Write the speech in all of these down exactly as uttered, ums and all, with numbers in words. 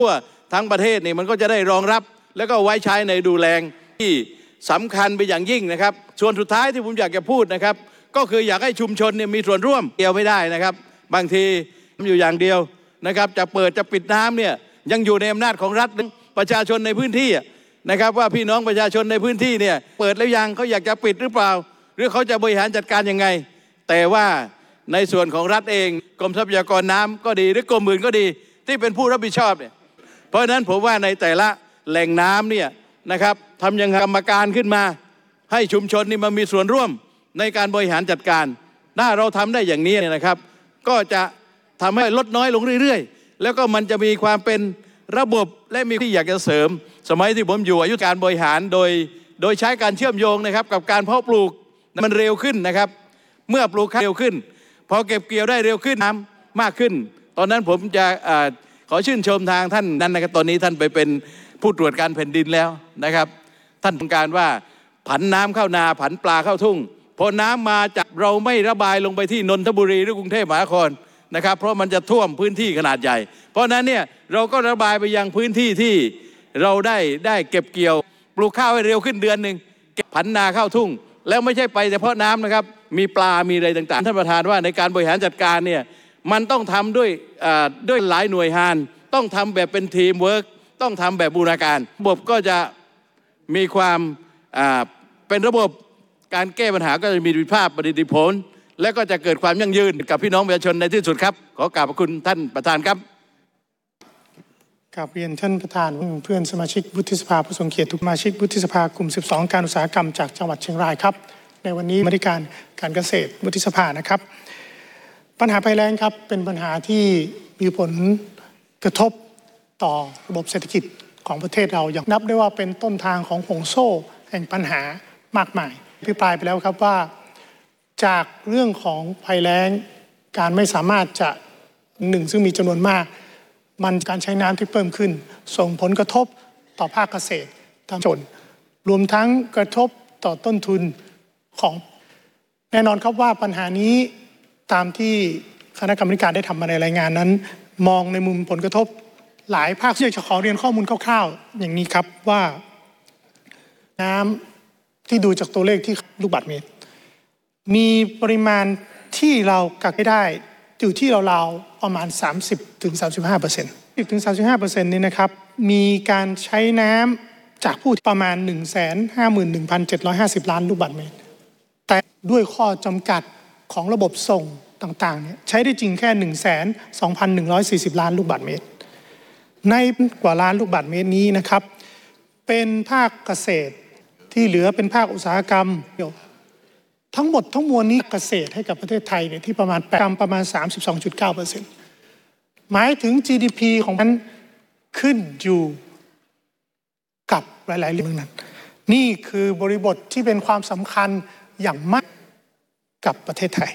ทั่วทั้งประเทศนี่มันก็จะได้รองรับแล้วก็ไว้ใช้ในดูแลที่สำคัญไปอย่างยิ่งนะครับส่วนสุดท้ายที่ผมอยากจะพูดนะครับก็คืออยากให้ชุมชนเนี่ยมีส่วนร่วมเดียวไม่ได้นะครับบางทีอยู่อย่างเดียวนะครับจะเปิดจะปิดน้ำเนี่ยยังอยู่ในอำนาจของรัฐประชาชนในพื้นที่นะครับว่าพี่น้องประชาชนในพื้นที่เนี่ยเปิดแล้วยังเขาอยากจะปิดหรือเปล่าหรือเขาจะบริหารจัดการยังไงแต่ว่าในส่วนของรัฐเองกรมทรัพยากรน้ำก็ดีหรือกรมอื่นก็ดีที่เป็นผู้รับผิดชอบเนี่ยเพราะฉะนั้นผมว่าในแต่ละแหล่งน้ำเนี่ยนะครับทำยังกรรมการขึ้นมาให้ชุมชนนี่มามีส่วนร่วมในการบริหารจัดการถ้าเราทำได้อย่างนี้เนี่ยนะครับก็จะทำให้ลดน้อยลงเรื่อยๆแล้วก็มันจะมีความเป็นระบบและมีที่อยากจะเสริมสมัยที่ผมอยู่อายุการบริหารโดยโดยใช้การเชื่อมโยงนะครับกับการเพาะปลูกมันเร็วขึ้นนะครับเมื่อปลูกเร็วขึ้นพอเก็บเกี่ยวได้เร็วขึ้นน้ำมากขึ้นตอนนั้นผมจะขอชื่นชมทางท่านนั้นนะครับตอนนี้ท่านไปเป็นผู้ตรวจการแผ่นดินแล้วนะครับท่านต้องการว่าผันน้ำเข้านาผันปลาเข้าทุ่งพอน้ำมาจากเราไม่ระบายลงไปที่นนทบุรีหรือกรุงเทพมหานครนะครับเพราะมันจะท่วมพื้นที่ขนาดใหญ่เพราะนั้นเนี่ยเราก็ระบายไปยังพื้นที่ที่เราได้ได้เก็บเกี่ยวปลูกข้าวให้เร็วขึ้นเดือนหนึ่งเก็บผันนาเข้าทุ่งแล้วไม่ใช่ไปเฉพาะน้ำนะครับมีปลามีอะไรต่างๆท่านประธานว่าในการบริหารจัดการเนี่ยมันต้องทำด้วยด้วยหลายหน่วยงานต้องทำแบบเป็นทีมเวิร์กต้องทำแบบบูรณาการระบบก็จะมีความเป็นระบบการแก้ปัญหาก็จะมีประสิทธิภาพประสิทธิผลและก็จะเกิดความยั่งยืนกับพี่น้องประชาชนในที่สุดครับขอกราบขอบคุณท่านประธานครับกราบเรียนท่านประธานเพื่อนสมาชิกวุฒิสภาผู้ทรงเกียรติทุกสมาชิกวุฒิสภากลุ่มสิบสองการอุตสาหกรรมจากจังหวัดเชียงรายครับในวันนี้มาธิการการเกษตรวุฒิสภานะครับปัญหาภัยแล้งครับเป็นปัญหาที่มีผลกระทบต่อระบบเศรษฐกิจของประเทศเราอย่างนับได้ว่าเป็นต้นทางของห่วงโซ่แห่งปัญหามากมายอภิปรายไปแล้วครับว่าจากเรื่องของภัยแล้งการไม่สามารถจะหนึ่งซึ่งมีจำนวนมากมันการใช้น้ำที่เพิ่มขึ้นส่งผลกระทบต่อภาคเกษตรทั้งชนรวมทั้งกระทบต่อต้นทุนของแน่นอนครับว่าปัญหานี้ตามที่คณะกรรมการได้ทำมาในรายงานนั้นมองในมุมผลกระทบหลายภาคที่จะขอเรียนข้อมูลคร่าวๆอย่างนี้ครับว่าน้ำที่ดูจากตัวเลขที่ลูกบาศก์เมตรมีปริมาณที่เรากักได้อยู่ที่ราวๆประมาณ สามสิบถึงสามสิบห้าเปอร์เซ็นต์ สิบถึงสามสิบห้าเปอร์เซ็นต์ นี้นะครับมีการใช้น้ำจากผู้ประมาณ หนึ่งแสนห้าหมื่นหนึ่งพันเจ็ดร้อยห้าสิบ ล้านลูกบาศก์เมตรแต่ด้วยข้อจำกัดของระบบส่งต่างๆเนี่ยใช้ได้จริงแค่ หนึ่งแสนสองพันหนึ่งร้อยสี่สิบ ล้านลูกบาศก์เมตรในกว่าล้านลูกบาศก์เมตรนี้นะครับเป็นภาคเกษตรที่เหลือเป็นภาคอุตสาหกรรมทั้งหมดทั้งมวลนี้เกษตรให้กับประเทศไทยเนี่ยที่ประมาณแปดประมาณ สามสิบสองจุดเก้าเปอร์เซ็นต์ หมายถึง จี ดี พี ของมันขึ้นอยู่กับหลายๆเรื่องนั้นนี่คือบริบทที่เป็นความสำคัญอย่างมากกับประเทศไทย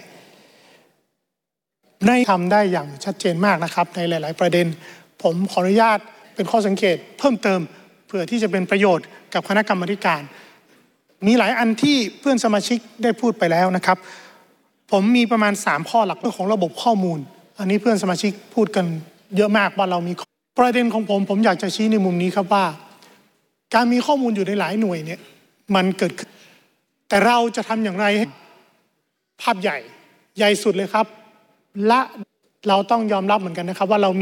ในทำได้อย่างชัดเจนมากนะครับในหลายๆประเด็นผมขออนุญาตเป็นข้อสังเกตเพิ่มเติมเพื่อที่จะเป็นประโยชน์กับคณะกรรมาการมีหลายอันที่เพื่อนสมาชิกได้พูดไปแล้วนะครับผมมีประมาณสามข้อหลักเรื่องของระบบข้อมูลอันนี้เพื่อนสมาชิกพูดกันเยอะมากว่าเรามีประเด็นของผมผมอยากจะชี้ในมุมนี้ครับว่าการมีข้อมูลอยู่ในหลายหน่วยเนี่ยมันเกิดขึ้นแต่เราจะทำอย่างไรให้ภาพใหญ่ใหญ่สุดเลยครับและเราต้องยอมรับเหมือนกันนะครับว่าเรา